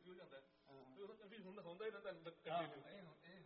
ਹੋ ਜਾਂਦਾ ਫਿਰ ਉਹਦਾ ਕਨਫਿਊਜ਼ ਹੁੰਦਾ ਹੀ ਰਹਿੰਦਾ ਕੰਟੀਨਿਊ।